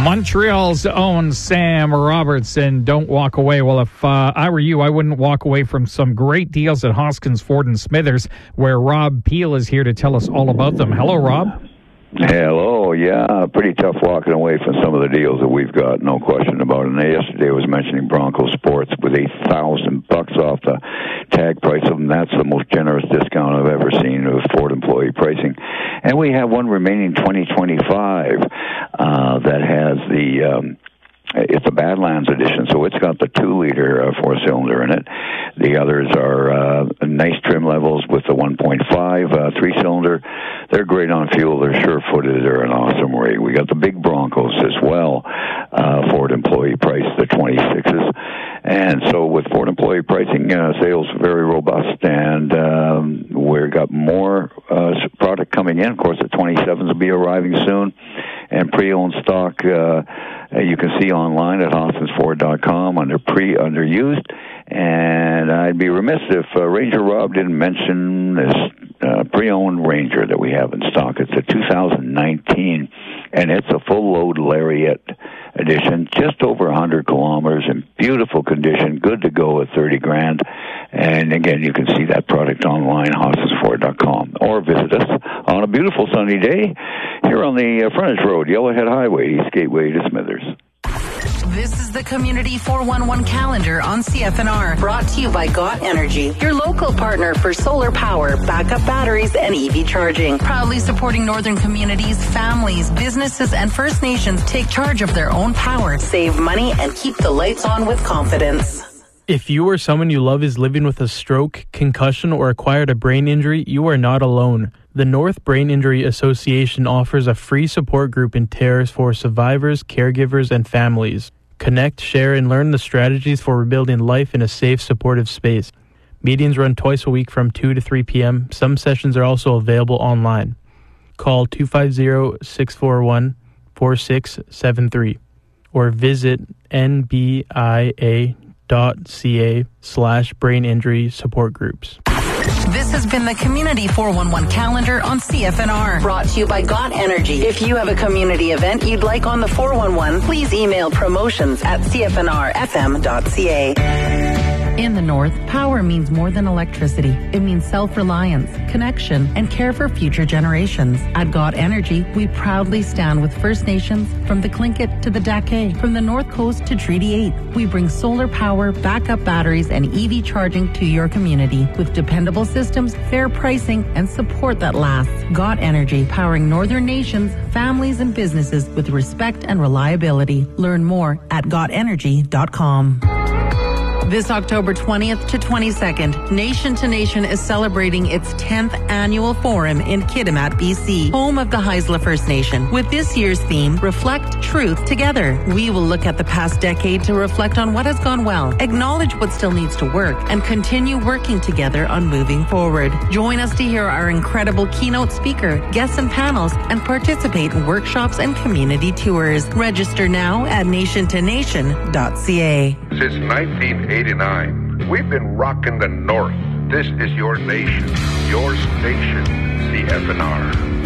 Montreal's own Sam Robertson, don't walk away. Well, if I were you, I wouldn't walk away from some great deals at Hoskins, Ford and Smithers, where Rob Peel is here to tell us all about them. Hello, Rob. Hello. Yeah, pretty tough walking away from some of the deals that we've got, no question about it. And yesterday I was mentioning Bronco Sports with $8,000 off the tag price of them. That's the most generous discount I've ever seen of Ford employee pricing. And we have one remaining 2025 that has the... it's a Badlands edition, so it's got the 2-liter four-cylinder in it. The others are nice trim levels with the 1.5 3-cylinder. They're great on fuel. They're sure-footed. They're an awesome rig. We got the big Broncos as well. Ford employee price, the 26s. And so with Ford employee pricing, sales very robust, and we've got more product coming in. Of course, the 27s will be arriving soon, and pre-owned stock you can see online at HoskinsFord.com under used. And I'd be remiss if Ranger Rob didn't mention this pre-owned Ranger that we have in stock. It's a 2019, and it's a full-load Lariat edition, just over 100 kilometers in beautiful condition, good to go at $30,000. And again, you can see that product online, HoskinsFord.com, or visit us on a beautiful sunny day here on the frontage road, Yellowhead Highway, East Gateway to Smithers. This is the Community 411 calendar on CFNR, brought to you by GOT Energy, your local partner for solar power, backup batteries, and EV charging. Proudly supporting northern communities, families, businesses, and First Nations take charge of their own power, save money, and keep the lights on with confidence. If you or someone you love is living with a stroke, concussion, or acquired a brain injury, you are not alone. The North Brain Injury Association offers a free support group in Terrace for survivors, caregivers, and families. Connect, share, and learn the strategies for rebuilding life in a safe, supportive space. Meetings run twice a week from 2 to 3 p.m. Some sessions are also available online. Call 250-641-4673 or visit nbia.ca/brain injury support groups. This has been the Community 411 calendar on CFNR, brought to you by GOT Energy. If you have a community event you'd like on the 411, please email promotions@cfnrfm.ca. In the North, power means more than electricity. It means self-reliance, connection, and care for future generations. At GOT Energy, we proudly stand with First Nations from the Tlingit to the Dake, from the North Coast to Treaty 8. We bring solar power, backup batteries, and EV charging to your community with dependable systems, fair pricing, and support that lasts. GOT Energy, powering northern nations, families, and businesses with respect and reliability. Learn more at gotenergy.com. This October 20th to 22nd, Nation to Nation is celebrating its 10th annual forum in Kitimat, BC, home of the Haisla First Nation. With this year's theme, Reflect Truth Together. We will look at the past decade to reflect on what has gone well, acknowledge what still needs to work, and continue working together on moving forward. Join us to hear our incredible keynote speaker, guests and panels, and participate in workshops and community tours. Register now at nationtonation.ca. Since 1989, we've been rocking the North. This is your nation, your station, CFNR.